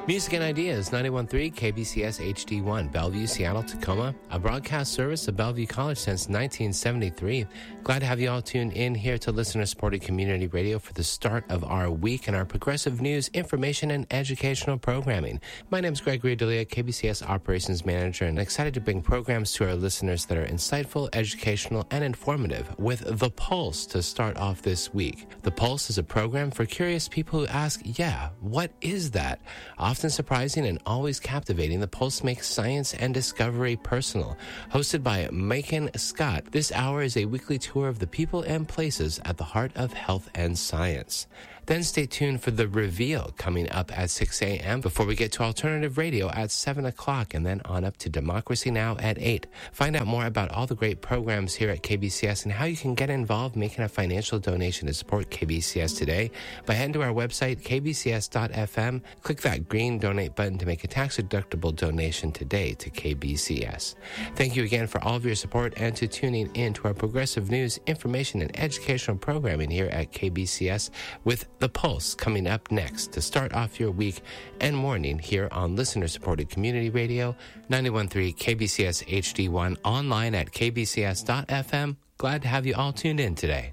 Music and Ideas, 91.3 KBCS HD1, Bellevue, Seattle, Tacoma, a broadcast service of Bellevue College since 1973. Glad to have you all tuned in here to listener-supported community radio for the start of our week and our progressive news, information, and educational programming. My name is Gregory Delia, KBCS Operations Manager, and excited to bring programs to our listeners that are insightful, educational, and informative with The Pulse to start off this week. The Pulse is a program for curious people who ask, what is that? Often surprising and always captivating, The Pulse makes science and discovery personal. Hosted by Macon Scott, this hour is a weekly tour of the people and places at the heart of health and science. Then stay tuned for The Reveal coming up at 6 a.m. before we get to Alternative Radio at 7 o'clock and then on up to Democracy Now! At 8. Find out more about all the great programs here at KBCS and how you can get involved making a financial donation to support KBCS today by heading to our website, kbcs.fm. Click that green donate button to make a tax-deductible donation today to KBCS. Thank you again for all of your support and to tuning in to our progressive news, information, and educational programming here at KBCS with The Pulse coming up next to start off your week and morning here on listener-supported community radio, 91.3 KBCS HD1, online at kbcs.fm. Glad to have you all tuned in today.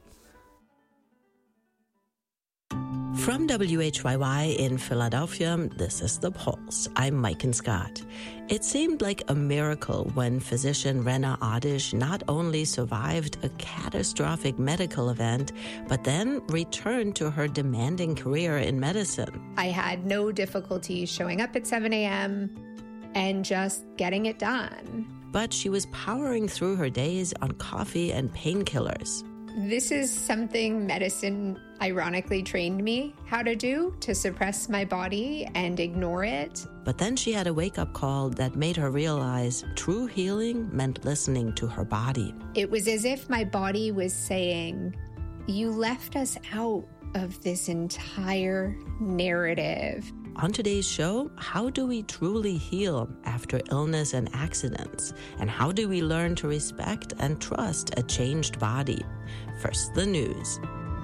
From WHYY in Philadelphia, this is The Pulse. I'm Macon Scott. It seemed like a miracle when physician Rena Adish not only survived a catastrophic medical event, but then returned to her demanding career in medicine. I had no difficulty showing up at 7 a.m. and just getting it done. But she was powering through her days on coffee and painkillers. This is something medicine ironically trained me how to do, to suppress my body and ignore it. But then she had a wake-up call that made her realize true healing meant listening to her body. It was as if my body was saying, you left us out of this entire narrative. On today's show, how do we truly heal after illness and accidents? And how do we learn to respect and trust a changed body? First, the news.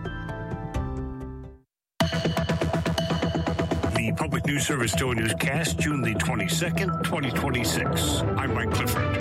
The Public News Service Stowe Newscast, June the 22nd, 2026. I'm Mike Clifford.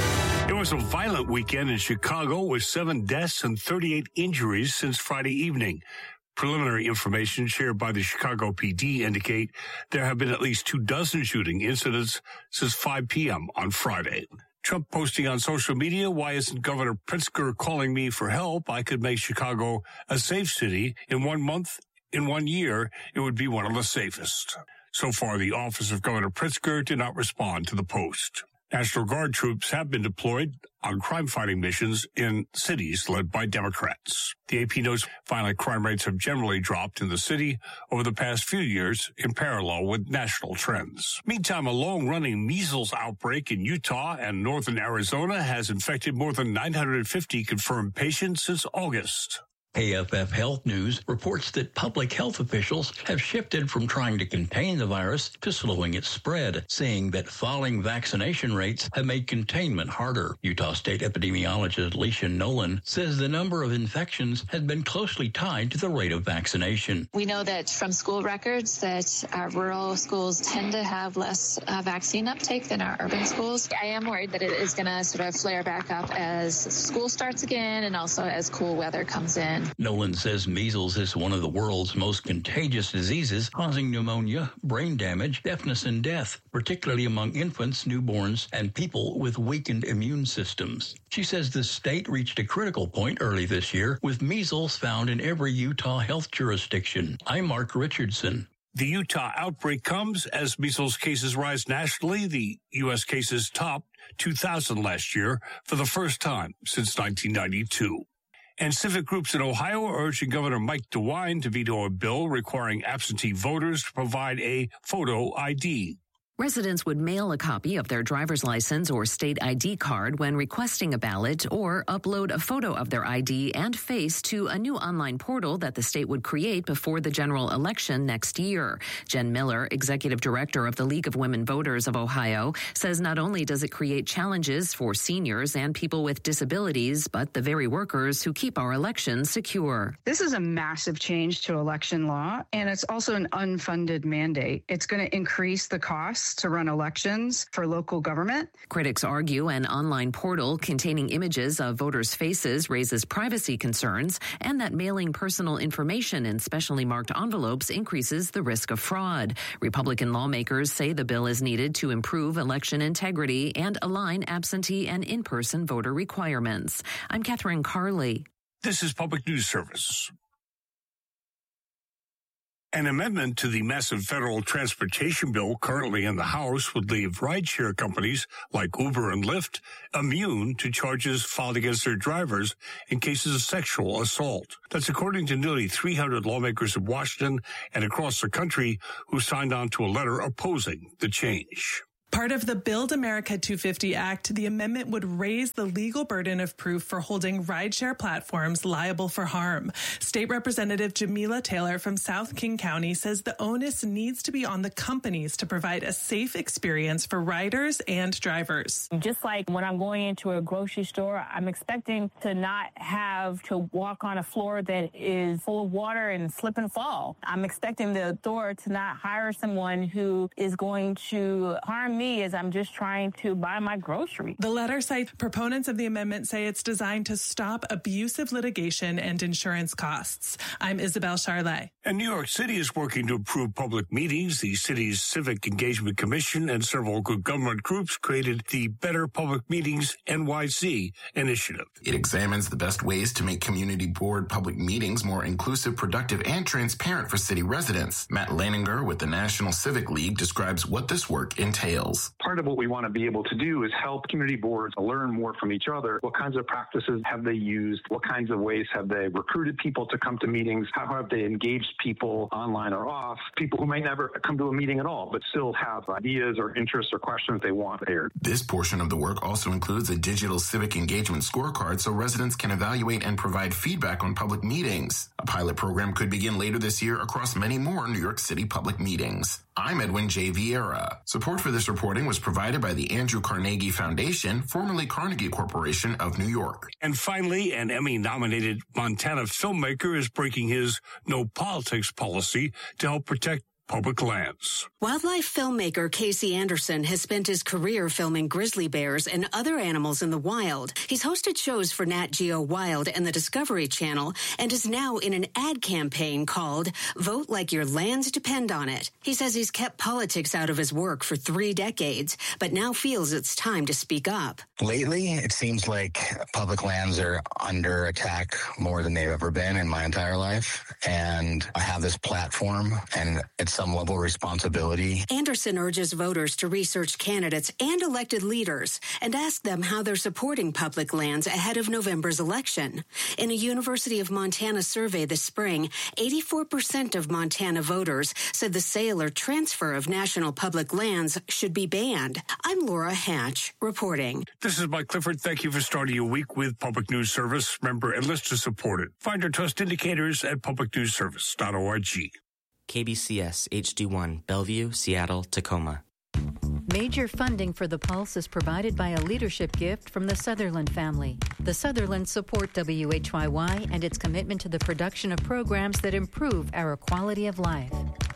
It was a violent weekend in Chicago with 7 deaths and 38 injuries since Friday evening. Preliminary information shared by the Chicago PD indicate there have been at least 24 shooting incidents since 5 p.m. on Friday. Trump posting on social media, why isn't Governor Pritzker calling me for help? I could make Chicago a safe city. In 1 month, in 1 year, it would be one of the safest. So far, the office of Governor Pritzker did not respond to the post. National Guard troops have been deployed on crime-fighting missions in cities led by Democrats. The AP notes violent crime rates have generally dropped in the city over the past few years in parallel with national trends. Meantime, a long-running measles outbreak in Utah and northern Arizona has infected more than 950 confirmed patients since August. AFF Health News reports that public health officials have shifted from trying to contain the virus to slowing its spread, saying that falling vaccination rates have made containment harder. Utah State epidemiologist Leisha Nolan says the number of infections has been closely tied to the rate of vaccination. We know that from school records that our rural schools tend to have less vaccine uptake than our urban schools. I am worried that it is going to sort of flare back up as school starts again and also as cool weather comes in. Nolan says measles is one of the world's most contagious diseases, causing pneumonia, brain damage, deafness, and death, particularly among infants, newborns, and people with weakened immune systems. She says the state reached a critical point early this year with measles found in every Utah health jurisdiction. I'm Mark Richardson. The Utah outbreak comes as measles cases rise nationally. The U.S. cases topped 2,000 last year for the first time since 1992. And civic groups in Ohio are urging Governor Mike DeWine to veto a bill requiring absentee voters to provide a photo ID. Residents would mail a copy of their driver's license or state ID card when requesting a ballot or upload a photo of their ID and face to a new online portal that the state would create before the general election next year. Jen Miller, executive director of the League of Women Voters of Ohio, says not only does it create challenges for seniors and people with disabilities, but the very workers who keep our elections secure. This is a massive change to election law, and it's also an unfunded mandate. It's going to increase the costs to run elections for local government. Critics argue an online portal containing images of voters' faces raises privacy concerns and that mailing personal information in specially marked envelopes increases the risk of fraud. Republican lawmakers say the bill is needed to improve election integrity and align absentee and in-person voter requirements. I'm Catherine Carley. This is Public News Service. An amendment to the massive federal transportation bill currently in the House would leave rideshare companies like Uber and Lyft immune to charges filed against their drivers in cases of sexual assault. That's according to nearly 300 lawmakers in Washington and across the country who signed on to a letter opposing the change. Part of the Build America 250 Act, the amendment would raise the legal burden of proof for holding rideshare platforms liable for harm. State Representative Jamila Taylor from South King County says the onus needs to be on the companies to provide a safe experience for riders and drivers. Just like when I'm going into a grocery store, I'm expecting to not have to walk on a floor that is full of water and slip and fall. I'm expecting the store to not hire someone who is going to harm me as I'm just trying to buy my groceries. The letter cites proponents of the amendment say it's designed to stop abusive litigation and insurance costs. I'm Isabel Charlet. And New York City is working to improve public meetings. The city's Civic Engagement Commission and several good government groups created the Better Public Meetings NYC initiative. It examines the best ways to make community board public meetings more inclusive, productive, and transparent for city residents. Matt Leininger with the National Civic League describes what this work entails. Part of what we want to be able to do is help community boards learn more from each other. What kinds of practices have they used? What kinds of ways have they recruited people to come to meetings? How have they engaged people online or off? People who might never come to a meeting at all, but still have ideas or interests or questions they want aired. This portion of the work also includes a digital civic engagement scorecard so residents can evaluate and provide feedback on public meetings. A pilot program could begin later this year across many more New York City public meetings. I'm Edwin J. Vieira. Support for this reporting was provided by the Andrew Carnegie Foundation, formerly Carnegie Corporation of New York. And finally, an Emmy-nominated Montana filmmaker is breaking his no politics policy to help protect public lands. Wildlife filmmaker Casey Anderson has spent his career filming grizzly bears and other animals in the wild. He's hosted shows for Nat Geo Wild and the Discovery Channel and is now in an ad campaign called Vote Like Your Lands Depend on It. He says he's kept politics out of his work for 3 decades, but now feels it's time to speak up. Lately, it seems like public lands are under attack more than they've ever been in my entire life. And I have this platform, and it's some level of responsibility. Anderson urges voters to research candidates and elected leaders and ask them how they're supporting public lands ahead of November's election. In a University of Montana survey this spring, 84% of Montana voters said the sale or transfer of national public lands should be banned. I'm Laura Hatch, reporting. This is Mike Clifford. Thank you for starting your week with Public News Service. Remember, enlist to support it. Find our trust indicators at publicnewsservice.org. KBCS HD1, Bellevue, Seattle, Tacoma. Major funding for The Pulse is provided by a leadership gift from the Sutherland family. The Sutherlands support WHYY and its commitment to the production of programs that improve our quality of life.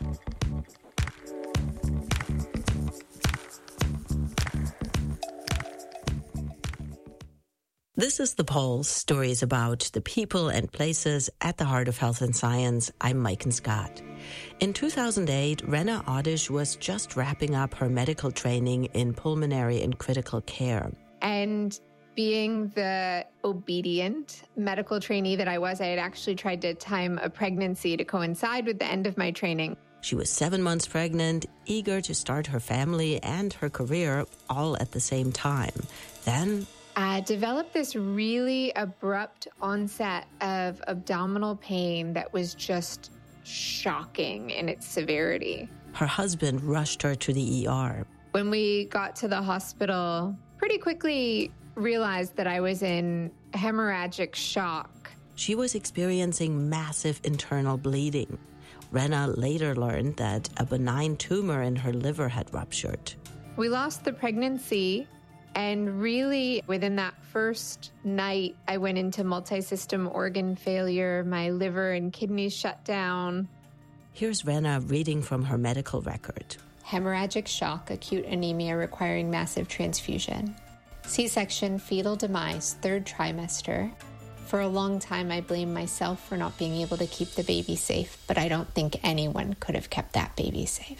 This is The Pulse, stories about the people and places at the heart of health and science. I'm Maiken Scott. In 2008, Rena Oddish was just wrapping up her medical training in pulmonary and critical care. And being the obedient medical trainee that I was, I had actually tried to time a pregnancy to coincide with the end of my training. She was 7 months pregnant, eager to start her family and her career all at the same time. Then developed this really abrupt onset of abdominal pain that was just shocking in its severity. Her husband rushed her to the ER. When we got to the hospital, pretty quickly realized that I was in hemorrhagic shock. She was experiencing massive internal bleeding. Rena later learned that a benign tumor in her liver had ruptured. We lost the pregnancy, and really within that first night, I went into multi-system organ failure. My liver and kidneys shut down. Here's Rena reading from her medical record. Hemorrhagic shock, acute anemia requiring massive transfusion. C-section, fetal demise, 3rd trimester. For a long time, I blamed myself for not being able to keep the baby safe, but I don't think anyone could have kept that baby safe.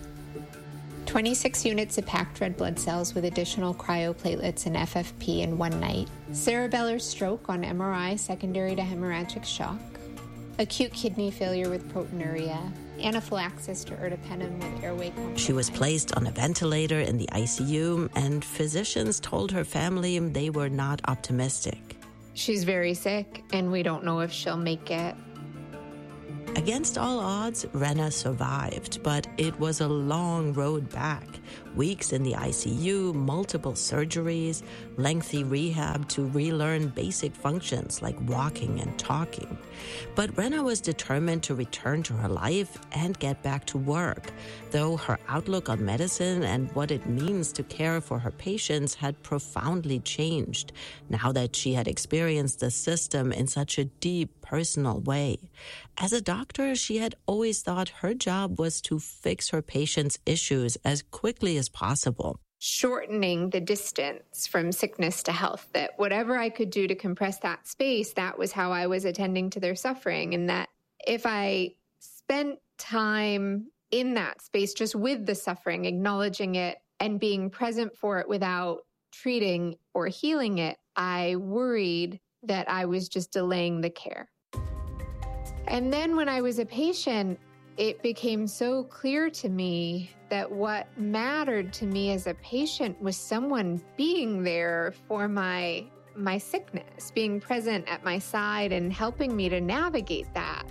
26 units of packed red blood cells with additional cryoplatelets and FFP in one night. Cerebellar stroke on MRI secondary to hemorrhagic shock. Acute kidney failure with proteinuria. Anaphylaxis to ertapenem with airway compromise. She was placed on a ventilator in the ICU, and physicians told her family they were not optimistic. She's very sick, and we don't know if she'll make it. Against all odds, Rena survived, but it was a long road back. Weeks in the ICU, multiple surgeries, lengthy rehab to relearn basic functions like walking and talking. But Rena was determined to return to her life and get back to work, though her outlook on medicine and what it means to care for her patients had profoundly changed now that she had experienced the system in such a deep, personal way. As a doctor, she had always thought her job was to fix her patients' issues as quickly as possible. Shortening the distance from sickness to health, that whatever I could do to compress that space, that was how I was attending to their suffering. And that if I spent time in that space just with the suffering, acknowledging it and being present for it without treating or healing it, I worried that I was just delaying the care. And then when I was a patient, it became so clear to me that what mattered to me as a patient was someone being there for my sickness, being present at my side and helping me to navigate that.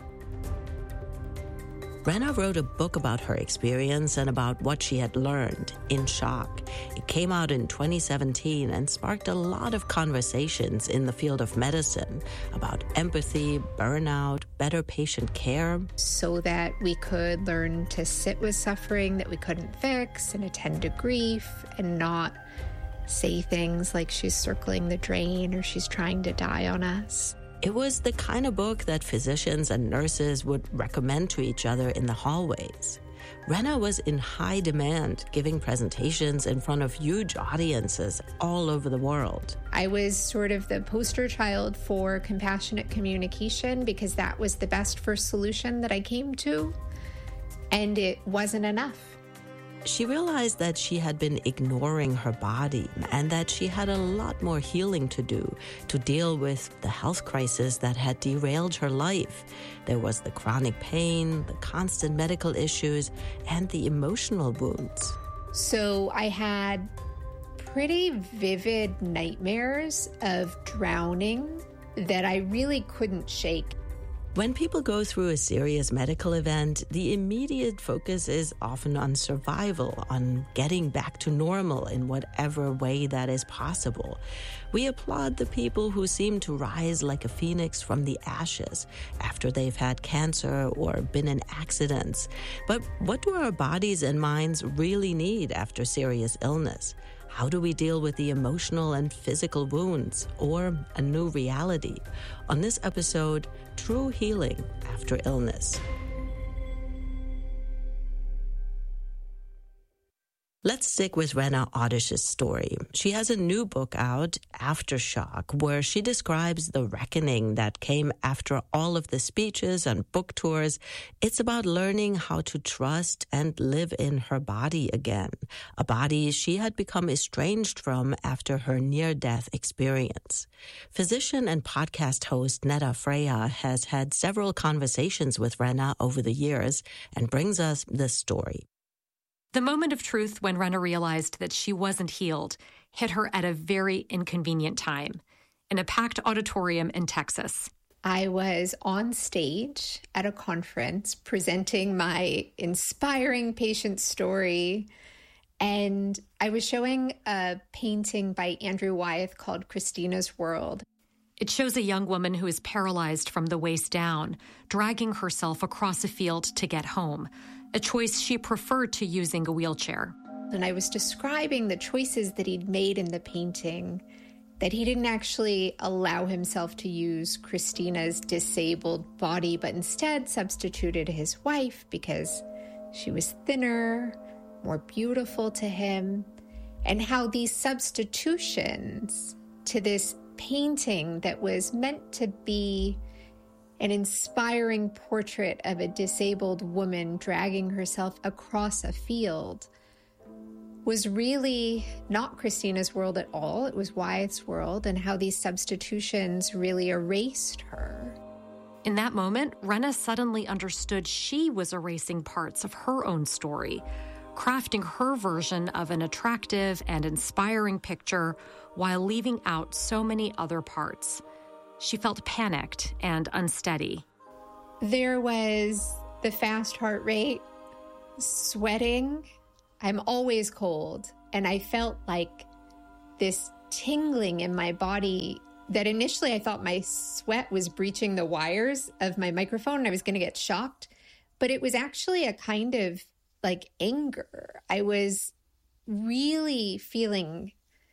Rena wrote a book about her experience and about what she had learned, In Shock. It came out in 2017 and sparked a lot of conversations in the field of medicine about empathy, burnout, better patient care. So that we could learn to sit with suffering that we couldn't fix and attend to grief and not say things like she's circling the drain or she's trying to die on us. It was the kind of book that physicians and nurses would recommend to each other in the hallways. Rena was in high demand, giving presentations in front of huge audiences all over the world. I was sort of the poster child for compassionate communication because that was the best first solution that I came to, and it wasn't enough. She realized that she had been ignoring her body and that she had a lot more healing to do to deal with the health crisis that had derailed her life. There was the chronic pain, the constant medical issues, and the emotional wounds. So I had pretty vivid nightmares of drowning that I really couldn't shake. When people go through a serious medical event, the immediate focus is often on survival, on getting back to normal in whatever way that is possible. We applaud the people who seem to rise like a phoenix from the ashes after they've had cancer or been in accidents. But what do our bodies and minds really need after serious illness? How do we deal with the emotional and physical wounds or a new reality? On this episode, True Healing After Illness. Let's stick with Rena Oddish's story. She has a new book out, Aftershock, where she describes the reckoning that came after all of the speeches and book tours. It's about learning how to trust and live in her body again, a body she had become estranged from after her near-death experience. Physician and podcast host Netta Freya has had several conversations with Rena over the years and brings us this story. The moment of truth when Rena realized that she wasn't healed hit her at a very inconvenient time in a packed auditorium in Texas. I was on stage at a conference presenting my inspiring patient story, And I was showing a painting by Andrew Wyeth called Christina's World. It shows a young woman who is paralyzed from the waist down, dragging herself across a field to get home, a choice she preferred to using a wheelchair. And I was describing the choices that he'd made in the painting, that he didn't actually allow himself to use Christina's disabled body, but instead substituted his wife because she was thinner, more beautiful to him, and how these substitutions to this painting that was meant to be an inspiring portrait of a disabled woman dragging herself across a field was really not Christina's world at all. It was Wyeth's world, and how these substitutions really erased her. In that moment, Rena suddenly understood she was erasing parts of her own story, crafting her version of an attractive and inspiring picture while leaving out so many other parts. She felt panicked and unsteady. There was the fast heart rate, sweating. I'm always cold, and I felt like this tingling in my body that initially I thought my sweat was breaching the wires of my microphone and I was going to get shocked, but it was actually a kind of like anger. I was really feeling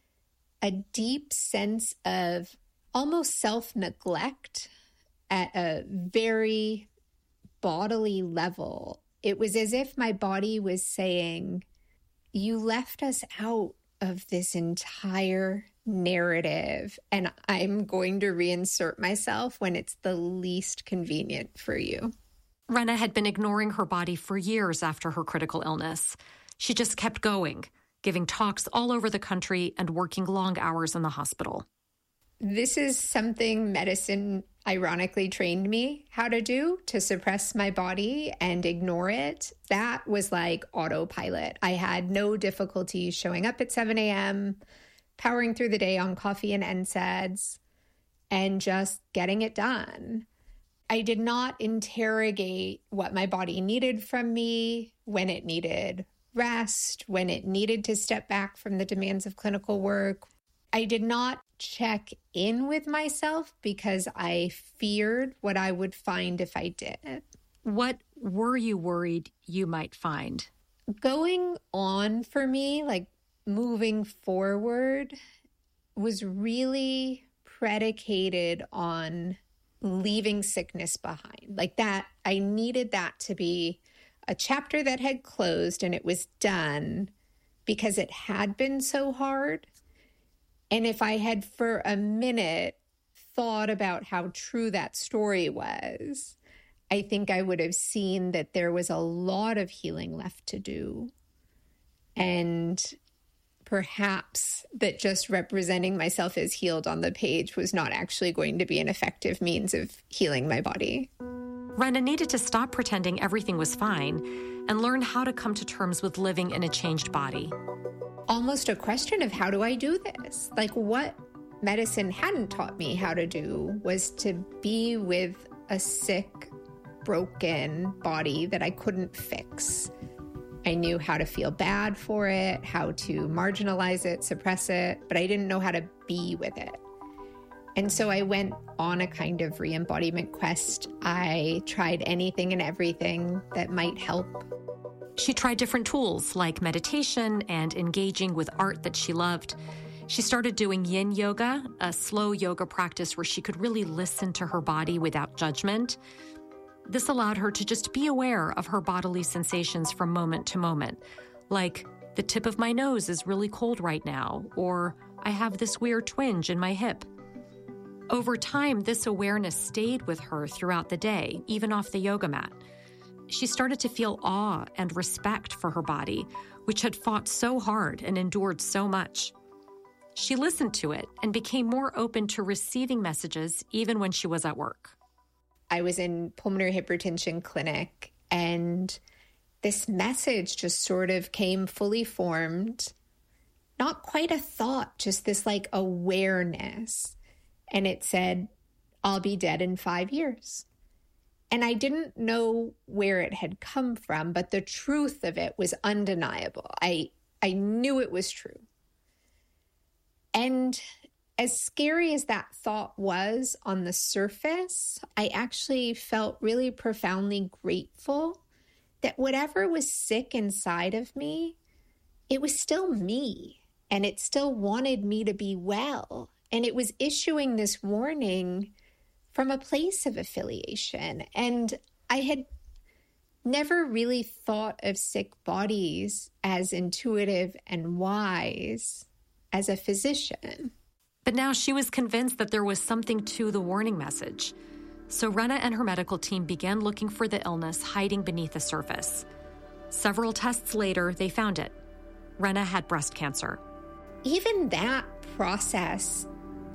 a deep sense of almost self-neglect at a very bodily level. It was as if my body was saying, you left us out of this entire narrative, and I'm going to reinsert myself when it's the least convenient for you. Rena had been ignoring her body for years after her critical illness. She just kept going, giving talks all over the country and working long hours in the hospital. This is something medicine ironically trained me how to do, to suppress my body and ignore it. That was like autopilot. I had no difficulty showing up at 7 a.m., powering through the day on coffee and NSAIDs, and just getting it done. I did not interrogate what my body needed from me, when it needed rest, when it needed to step back from the demands of clinical work. I did not check in with myself because I feared what I would find if I did. What were you worried you might find? Going on for me, like moving forward, was really predicated on leaving sickness behind. Like that, I needed that to be a chapter that had closed and it was done because it had been so hard. And if I had for a minute thought about how true that story was, I think I would have seen that there was a lot of healing left to do. And perhaps that just representing myself as healed on the page was not actually going to be an effective means of healing my body. Rena needed to stop pretending everything was fine and learn how to come to terms with living in a changed body. Almost a question of how do I do this? Like what medicine hadn't taught me how to do was to be with a sick, broken body that I couldn't fix. I knew how to feel bad for it, how to marginalize it, suppress it, but I didn't know how to be with it. And so I went on a kind of re-embodiment quest. I tried anything and everything that might help. She tried different tools like meditation and engaging with art that she loved. She started doing yin yoga, a slow yoga practice where she could really listen to her body without judgment. This allowed her to just be aware of her bodily sensations from moment to moment, like the tip of my nose is really cold right now, or I have this weird twinge in my hip. Over time, this awareness stayed with her throughout the day, even off the yoga mat. She started to feel awe and respect for her body, which had fought so hard and endured so much. She listened to it and became more open to receiving messages even when she was at work. I was in pulmonary hypertension clinic, and this message just sort of came fully formed. Not quite a thought, just this like awareness. And it said, I'll be dead in 5 years. And I didn't know where it had come from, but the truth of it was undeniable. I I knew it was true. And as scary as that thought was on the surface, I actually felt really profoundly grateful that whatever was sick inside of me, it was still me, and it still wanted me to be well. And it was issuing this warning from a place of affiliation. And I had never really thought of sick bodies as intuitive and wise as a physician. But now she was convinced that there was something to the warning message. So Rena and her medical team began looking for the illness hiding beneath the surface. Several tests later, they found it. Rena had breast cancer. Even that process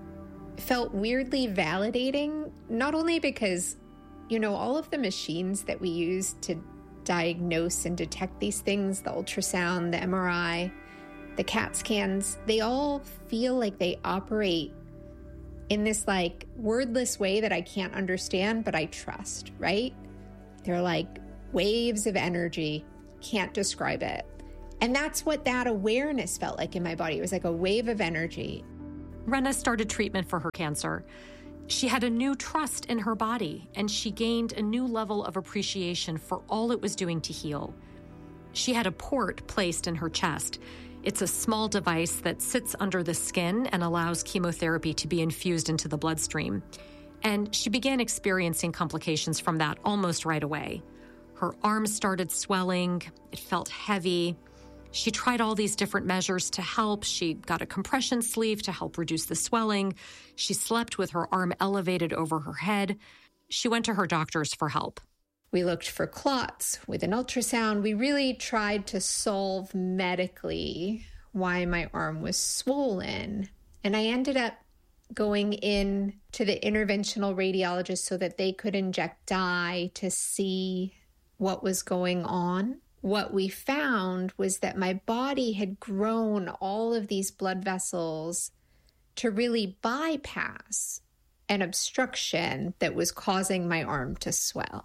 felt weirdly validating, not only because, all of the machines that we use to diagnose and detect these things, the ultrasound, the MRI, the CAT scans, they all feel like they operate in this wordless way that I can't understand, but I trust, right? They're like waves of energy, can't describe it. And that's what that awareness felt like in my body. It was like a wave of energy. Rena started treatment for her cancer. She had a new trust in her body, and she gained a new level of appreciation for all it was doing to heal. She had a port placed in her chest. It's a small device that sits under the skin and allows chemotherapy to be infused into the bloodstream. And she began experiencing complications from that almost right away. Her arms started swelling. It felt heavy. She tried all these different measures to help. She got a compression sleeve to help reduce the swelling. She slept with her arm elevated over her head. She went to her doctors for help. We looked for clots with an ultrasound. We really tried to solve medically why my arm was swollen. And I ended up going in to the interventional radiologist so that they could inject dye to see what was going on. What we found was that my body had grown all of these blood vessels to really bypass an obstruction that was causing my arm to swell.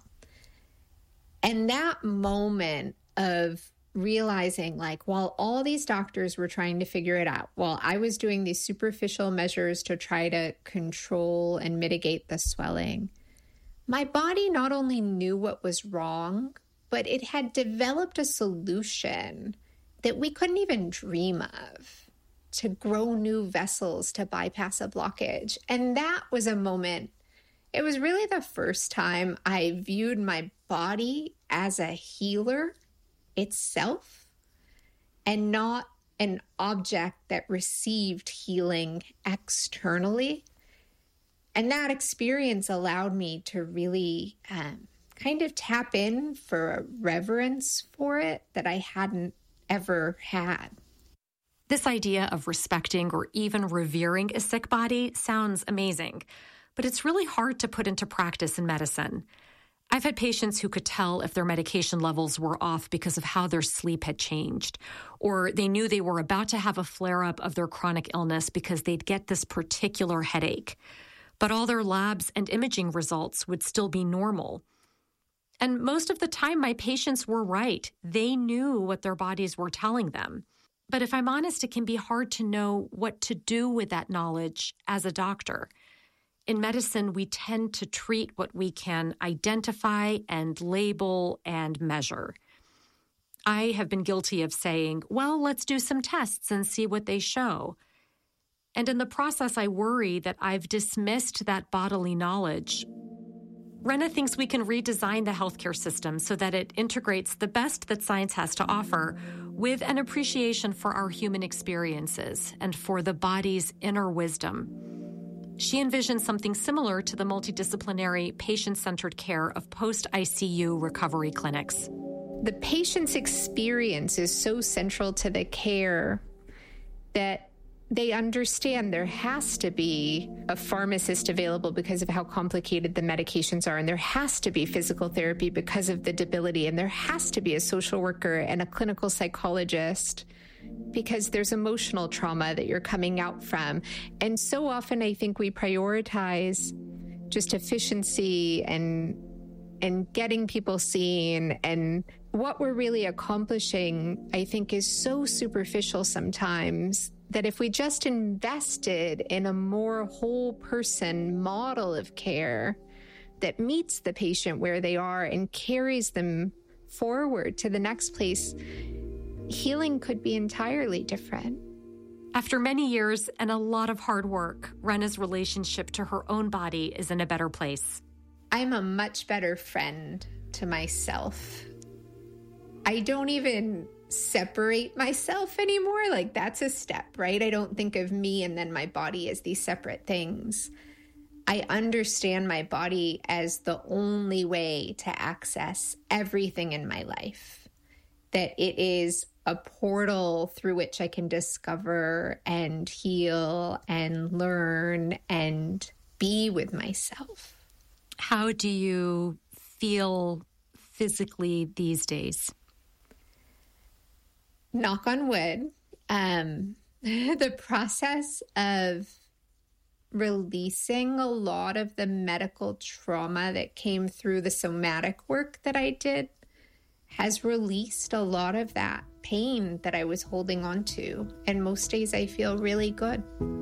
And that moment of realizing, while all these doctors were trying to figure it out, while I was doing these superficial measures to try to control and mitigate the swelling, my body not only knew what was wrong, but it had developed a solution that we couldn't even dream of to grow new vessels to bypass a blockage. And that was a moment. It was really the first time I viewed my body as a healer itself and not an object that received healing externally. And that experience allowed me to really kind of tap in for a reverence for it that I hadn't ever had. This idea of respecting or even revering a sick body sounds amazing, but it's really hard to put into practice in medicine. I've had patients who could tell if their medication levels were off because of how their sleep had changed, or they knew they were about to have a flare-up of their chronic illness because they'd get this particular headache. But all their labs and imaging results would still be normal. And most of the time, my patients were right. They knew what their bodies were telling them. But if I'm honest, it can be hard to know what to do with that knowledge as a doctor. In medicine, we tend to treat what we can identify and label and measure. I have been guilty of saying, well, let's do some tests and see what they show. And in the process, I worry that I've dismissed that bodily knowledge. Rena thinks we can redesign the healthcare system so that it integrates the best that science has to offer with an appreciation for our human experiences and for the body's inner wisdom. She envisions something similar to the multidisciplinary, patient-centered care of post-ICU recovery clinics. The patient's experience is so central to the care that they understand there has to be a pharmacist available because of how complicated the medications are, and there has to be physical therapy because of the debility, and there has to be a social worker and a clinical psychologist because there's emotional trauma that you're coming out from. And so often I think we prioritize just efficiency and getting people seen, and what we're really accomplishing, I think, is so superficial sometimes that if we just invested in a more whole person model of care that meets the patient where they are and carries them forward to the next place, healing could be entirely different. After many years and a lot of hard work, Rena's relationship to her own body is in a better place. I'm a much better friend to myself. I don't even separate myself anymore. Like, that's a step, right? I don't think of me and then my body as these separate things. I understand my body as the only way to access everything in my life, that it is a portal through which I can discover and heal and learn and be with myself. How do you feel physically these days? Knock on wood, the process of releasing a lot of the medical trauma that came through the somatic work that I did has released a lot of that pain that I was holding on to. And most days I feel really good.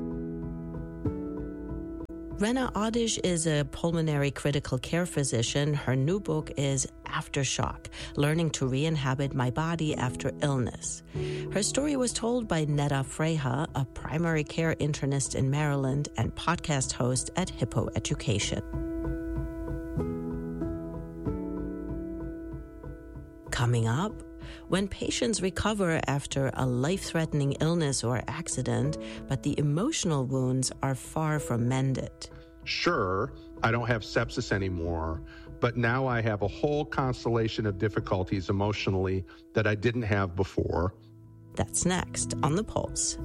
Rena Oddish is a pulmonary critical care physician. Her new book is Aftershock, Learning to Re-Inhabit My Body After Illness. Her story was told by Netta Freja, a primary care internist in Maryland and podcast host at Hippo Education. Coming up, when patients recover after a life-threatening illness or accident, but the emotional wounds are far from mended. Sure, I don't have sepsis anymore, but now I have a whole constellation of difficulties emotionally that I didn't have before. That's next on The Pulse.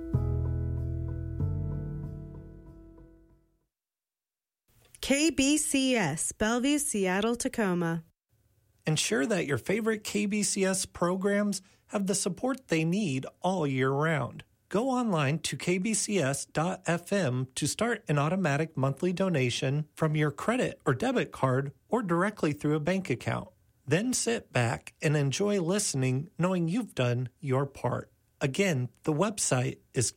KBCS, Bellevue, Seattle, Tacoma. Ensure that your favorite KBCS programs have the support they need all year round. Go online to kbcs.fm to start an automatic monthly donation from your credit or debit card or directly through a bank account. Then sit back and enjoy listening, knowing you've done your part. Again, the website is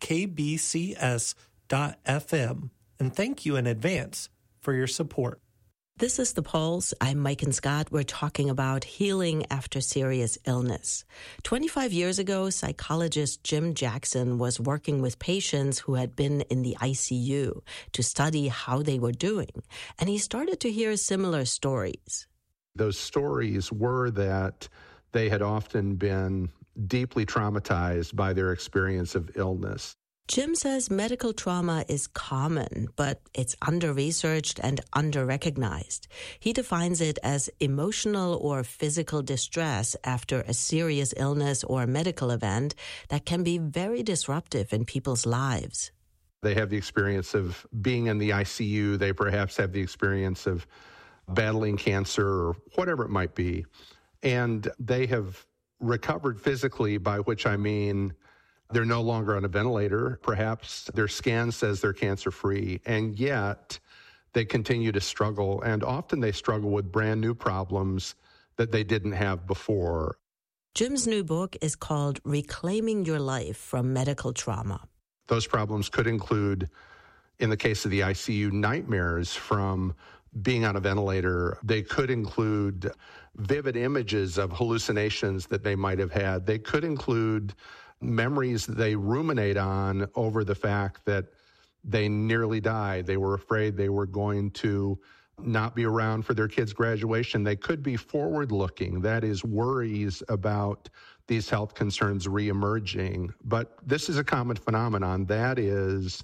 kbcs.fm. And thank you in advance for your support. This is The Pulse. I'm Maiken Scott. We're talking about healing after serious illness. 25 years ago, psychologist Jim Jackson was working with patients who had been in the ICU to study how they were doing, and he started to hear similar stories. Those stories were that they had often been deeply traumatized by their experience of illness. Jim says medical trauma is common, but it's under-researched and under-recognized. He defines it as emotional or physical distress after a serious illness or medical event that can be very disruptive in people's lives. They have the experience of being in the ICU. They perhaps have the experience of battling cancer or whatever it might be. And they have recovered physically, by which I mean they're no longer on a ventilator. Perhaps their scan says they're cancer-free, and yet they continue to struggle. And often they struggle with brand new problems that they didn't have before. Jim's new book is called Reclaiming Your Life from Medical Trauma. Those problems could include, in the case of the ICU, nightmares from being on a ventilator. They could include vivid images of hallucinations that they might have had. They could include memories that they ruminate on over the fact that they nearly died. They were afraid they were going to not be around for their kids' graduation. They could be forward-looking. That is, worries about these health concerns reemerging. But this is a common phenomenon. That is,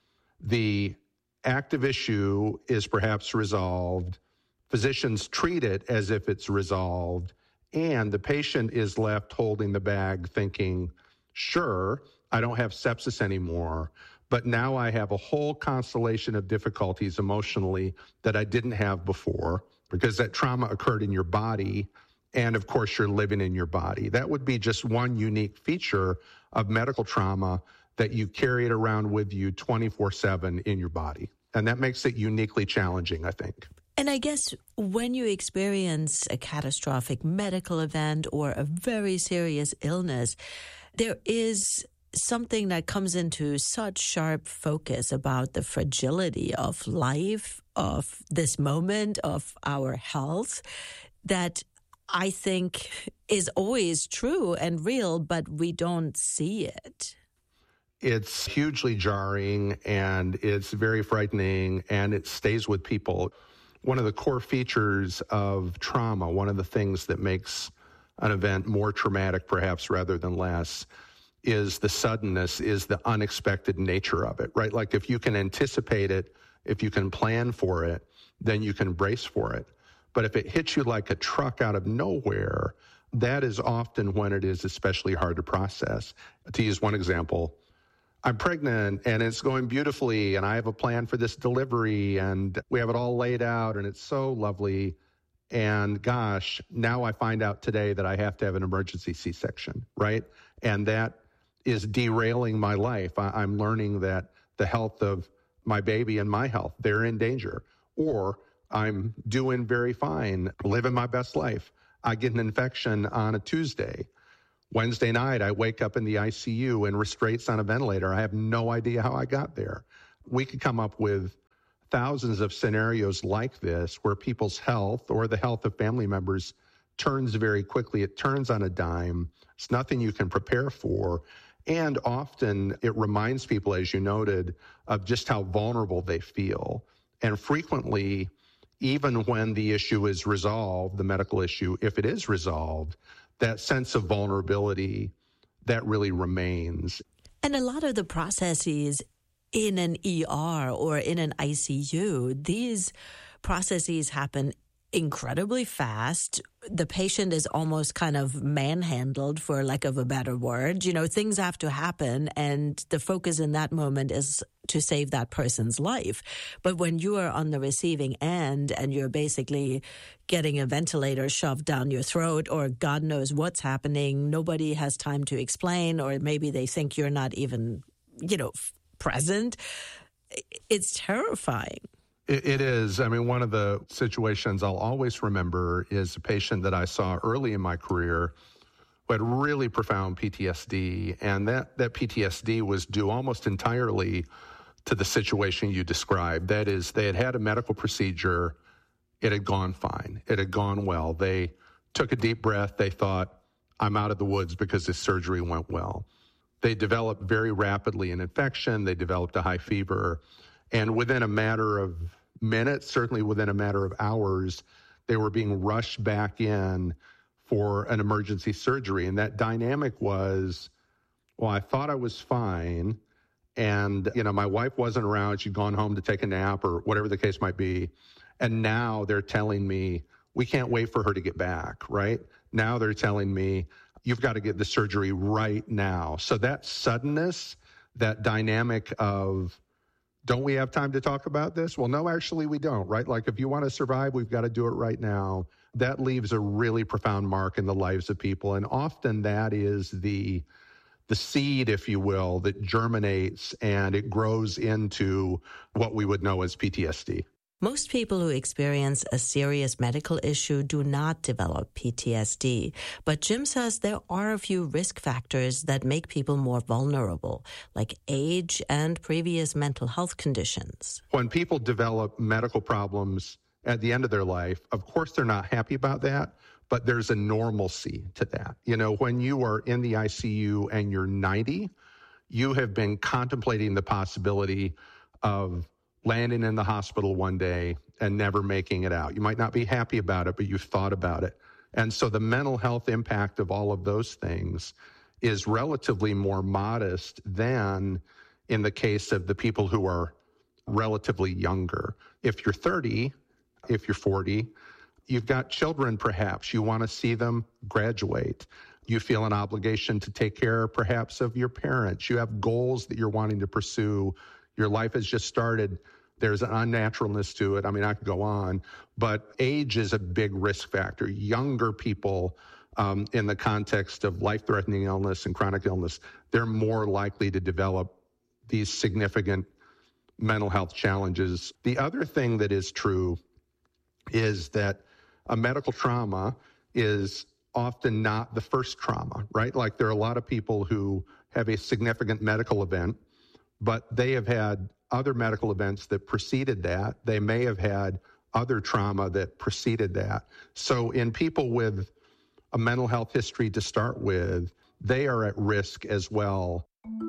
the active issue is perhaps resolved. Physicians treat it as if it's resolved, and the patient is left holding the bag thinking, sure, I don't have sepsis anymore, but now I have a whole constellation of difficulties emotionally that I didn't have before because that trauma occurred in your body, and of course you're living in your body. That would be just one unique feature of medical trauma, that you carry it around with you 24/7 in your body. And that makes it uniquely challenging, I think. And I guess when you experience a catastrophic medical event or a very serious illness, there is something that comes into such sharp focus about the fragility of life, of this moment, of our health, that I think is always true and real, but we don't see it. It's hugely jarring, and it's very frightening, and it stays with people. One of the core features of trauma, one of the things that makes an event more traumatic perhaps rather than less, is the suddenness, is the unexpected nature of it, right? Like if you can anticipate it, if you can plan for it, then you can brace for it. But if it hits you like a truck out of nowhere, that is often when it is especially hard to process. To use one example, I'm pregnant and it's going beautifully and I have a plan for this delivery and we have it all laid out and it's so lovely. And gosh, now I find out today that I have to have an emergency C-section, right? And that is derailing my life. I'm learning that the health of my baby and my health, they're in danger. Or I'm doing very fine, living my best life. I get an infection on a Tuesday. Wednesday night, I wake up in the ICU in restraints on a ventilator. I have no idea how I got there. We could come up with thousands of scenarios like this where people's health or the health of family members turns very quickly. It turns on a dime. It's nothing you can prepare for. And often it reminds people, as you noted, of just how vulnerable they feel. And frequently, even when the issue is resolved, the medical issue, if it is resolved, that sense of vulnerability, that really remains. And a lot of the processes in an ER or in an ICU, these processes happen incredibly fast. The patient is almost kind of manhandled, for lack of a better word. You know, things have to happen, and the focus in that moment is to save that person's life. But when you are on the receiving end and you're basically getting a ventilator shoved down your throat, or God knows what's happening, nobody has time to explain, or maybe they think you're not even, present. It's terrifying. It is. I mean, one of the situations I'll always remember is a patient that I saw early in my career who had really profound PTSD, and that PTSD was due almost entirely to the situation you described. That is, they had had a medical procedure. It had gone fine. It had gone well. They took a deep breath. They thought, I'm out of the woods because this surgery went well. They developed very rapidly an infection. They developed a high fever. And within a matter of minutes, certainly within a matter of hours, they were being rushed back in for an emergency surgery. And that dynamic was, well, I thought I was fine. And, my wife wasn't around. She'd gone home to take a nap or whatever the case might be. And now they're telling me, we can't wait for her to get back, right? Now they're telling me, you've got to get the surgery right now. So that suddenness, that dynamic of, don't we have time to talk about this? Well, no, actually we don't, right? Like if you want to survive, we've got to do it right now. That leaves a really profound mark in the lives of people. And often that is the seed, if you will, that germinates and it grows into what we would know as PTSD. Most people who experience a serious medical issue do not develop PTSD, but Jim says there are a few risk factors that make people more vulnerable, like age and previous mental health conditions. When people develop medical problems at the end of their life, of course they're not happy about that, but there's a normalcy to that. When you are in the ICU and you're 90, you have been contemplating the possibility of landing in the hospital one day and never making it out. You might not be happy about it, but you've thought about it. And so the mental health impact of all of those things is relatively more modest than in the case of the people who are relatively younger. If you're 30, if you're 40, you've got children perhaps. You want to see them graduate. You feel an obligation to take care perhaps of your parents. You have goals that you're wanting to pursue. Your life has just started. There's an unnaturalness to it. I mean, I could go on, but age is a big risk factor. Younger people, in the context of life-threatening illness and chronic illness, they're more likely to develop these significant mental health challenges. The other thing that is true is that a medical trauma is often not the first trauma, right? Like there are a lot of people who have a significant medical event, but they have had other medical events that preceded that. They may have had other trauma that preceded that. So in people with a mental health history to start with, they are at risk as well.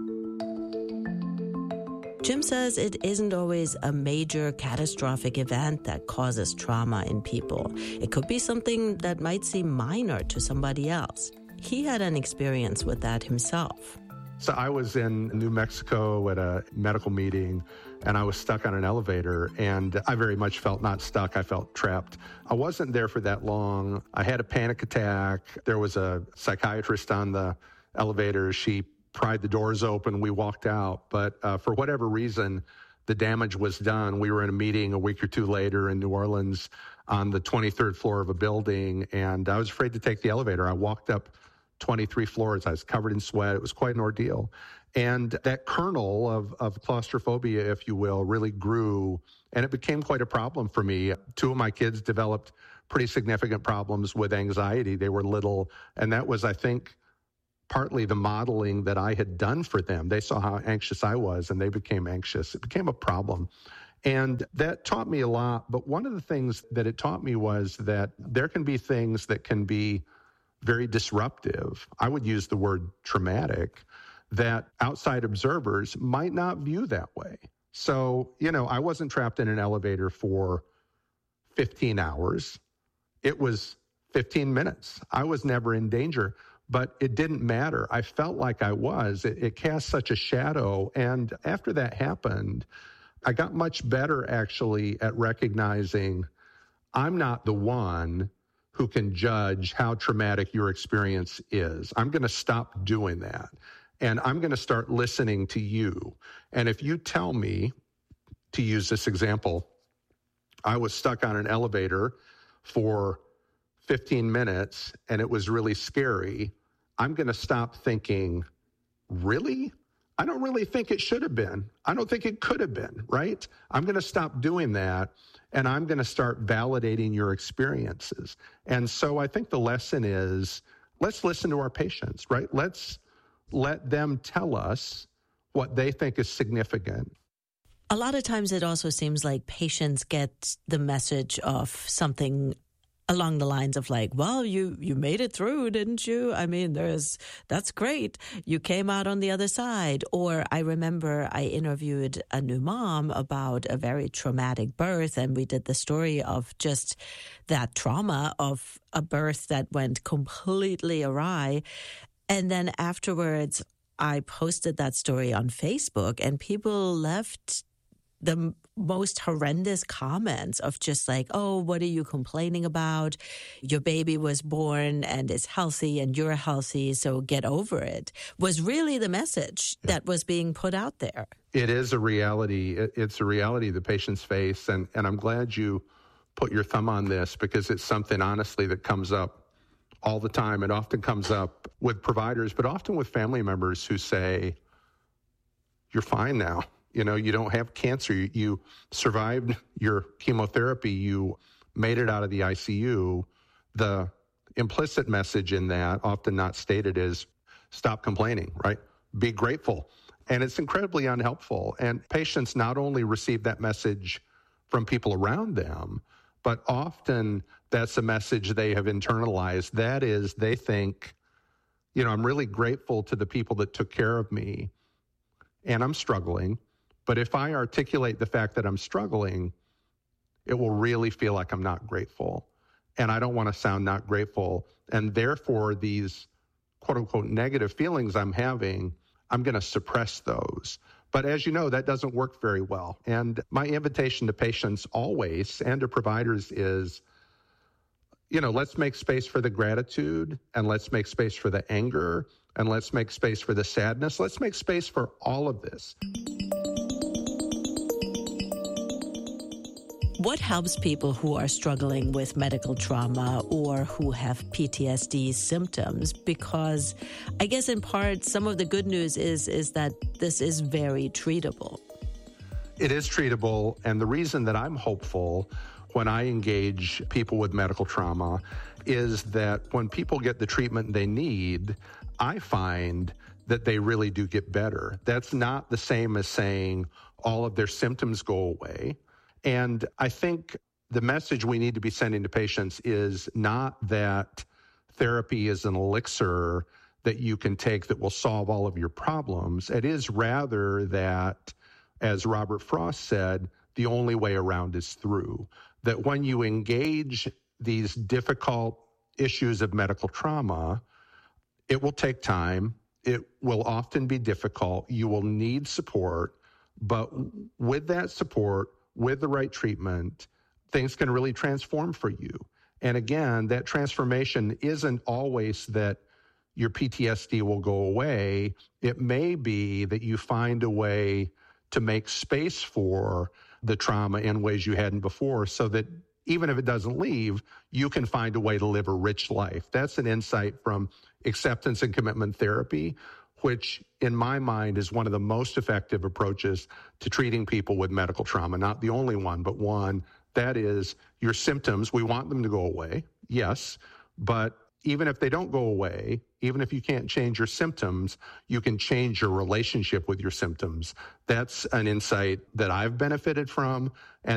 Jim says it isn't always a major catastrophic event that causes trauma in people. It could be something that might seem minor to somebody else. He had an experience with that himself. So I was in New Mexico at a medical meeting, and I was stuck on an elevator, and I very much felt not stuck. I felt trapped. I wasn't there for that long. I had a panic attack. There was a psychiatrist on the elevator. She pried the doors open. We walked out. But for whatever reason, the damage was done. We were in a meeting a week or two later in New Orleans on the 23rd floor of a building, and I was afraid to take the elevator. I walked up 23 floors. I was covered in sweat. It was quite an ordeal. And that kernel of claustrophobia, if you will, really grew, and it became quite a problem for me. Two of my kids developed pretty significant problems with anxiety. They were little, and that was, I think, partly the modeling that I had done for them. They saw how anxious I was, and they became anxious. It became a problem. And that taught me a lot. But one of the things that it taught me was that there can be things that can be very disruptive. I would use the word traumatic, that outside observers might not view that way. So, I wasn't trapped in an elevator for 15 hours. It was 15 minutes. I was never in danger, but it didn't matter. I felt like I was. It cast such a shadow. And after that happened, I got much better actually at recognizing I'm not the one who can judge how traumatic your experience is. I'm going to stop doing that. And I'm going to start listening to you. And if you tell me, to use this example, I was stuck on an elevator for 15 minutes and it was really scary, I'm going to stop thinking, really? I don't really think it should have been. I don't think it could have been, right? I'm going to stop doing that, and I'm going to start validating your experiences. And so I think the lesson is, let's listen to our patients, right? Let's let them tell us what they think is significant. A lot of times it also seems like patients get the message of something along the lines of like, well, you made it through, didn't you? I mean, that's great. You came out on the other side. Or I remember I interviewed a new mom about a very traumatic birth, and we did the story of just that trauma of a birth that went completely awry. And then afterwards, I posted that story on Facebook, and people left the most horrendous comments of just like, oh, what are you complaining about? Your baby was born and is healthy and you're healthy, so get over it, was really the message that was being put out there. It is a reality. It's a reality the patients face. And I'm glad you put your thumb on this, because it's something, honestly, that comes up all the time. It often comes up with providers, but often with family members who say, you're fine now. You don't have cancer. You survived your chemotherapy. You made it out of the ICU. The implicit message in that, often not stated, is stop complaining, right? Be grateful. And it's incredibly unhelpful. And patients not only receive that message from people around them, but often that's a message they have internalized. That is, they think, I'm really grateful to the people that took care of me, and I'm struggling. But if I articulate the fact that I'm struggling, it will really feel like I'm not grateful. And I don't want to sound not grateful. And therefore, these quote unquote negative feelings I'm having, I'm going to suppress those. But as you know, that doesn't work very well. And my invitation to patients always, and to providers, is, let's make space for the gratitude, and let's make space for the anger, and let's make space for the sadness. Let's make space for all of this. What helps people who are struggling with medical trauma or who have PTSD symptoms? Because I guess in part, some of the good news is that this is very treatable. It is treatable. And the reason that I'm hopeful, when I engage people with medical trauma is that when people get the treatment they need, I find that they really do get better. That's not the same as saying all of their symptoms go away. And I think the message we need to be sending to patients is not that therapy is an elixir that you can take that will solve all of your problems. It is rather that, as Robert Frost said, the only way around is through. That when you engage these difficult issues of medical trauma, it will take time. It will often be difficult. You will need support. But with that support, with the right treatment, things can really transform for you. And again, that transformation isn't always that your PTSD will go away. It may be that you find a way to make space for the trauma in ways you hadn't before, so that even if it doesn't leave, you can find a way to live a rich life. That's an insight from acceptance and commitment therapy, which in my mind is one of the most effective approaches to treating people with medical trauma. Not the only one, but one. That is, your symptoms, we want them to go away, yes, but even if they don't go away, even if you can't change your symptoms, you can change your relationship with your symptoms. That's an insight that I've benefited from, and